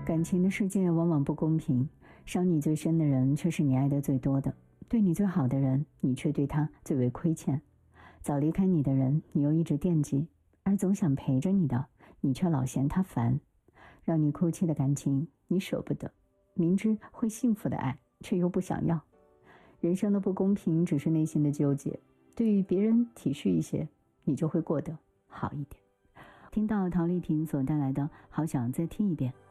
感情的世界往往不公平，伤你最深的人却是你爱得最多的，对你最好的人，你却对他最为亏欠。早离开你的人，你又一直惦记，而总想陪着你的，你却老嫌他烦。让你哭泣的感情，你舍不得，明知会幸福的爱，却又不想要。人生的不公平只是内心的纠结，对于别人体恤一些，你就会过得好一点。听到陶丽婷所带来的好想再听一遍。